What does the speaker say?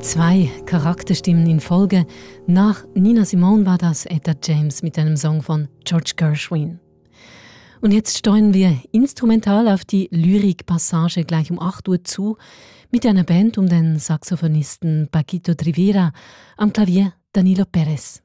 2 Charakterstimmen in Folge. Nach Nina Simone war das Etta James mit einem Song von George Gershwin. Und jetzt steuern wir instrumental auf die Lyrikpassage gleich um 8 Uhr zu mit einer Band um den Saxophonisten Paquito Trivera, am Klavier Danilo Perez.